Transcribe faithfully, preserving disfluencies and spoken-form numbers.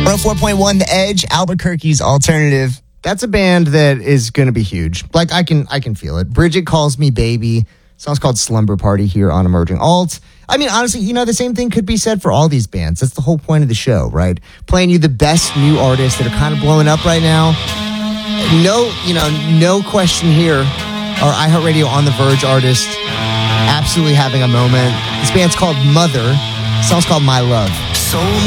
one oh four point one The Edge, Albuquerque's alternative. That's a band that is going to be huge. Like, I can I can feel it. Bridget Calls Me Baby. Song's called Slumber Party here on Emerging Alt. I mean, honestly, you know, the same thing could be said for all these bands. That's the whole point of the show, right? Playing you the best new artists that are kind of blowing up right now. No, you know, no question here. Our iHeartRadio On The Verge artist absolutely having a moment. This band's called Mother. The song's called My Love. So